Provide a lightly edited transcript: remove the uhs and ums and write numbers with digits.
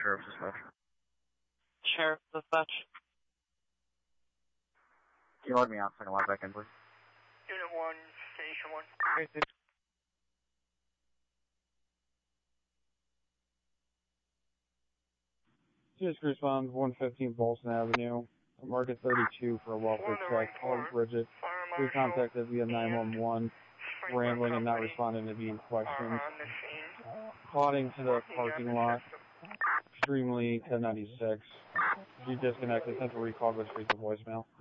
Sheriff's Dispatch. Sheriff Dispatch. Can you log me out so I can log back in, please? Unit 1, Station 1. Great. Just respond 115 Bolson Avenue, Market 32 for a welfare check. Call Bridget. We contacted via 911, rambling and not responding to being questioned. Plodding to the parking lot, extremely 1096. She disconnected, sent a recall, go straight to voicemail.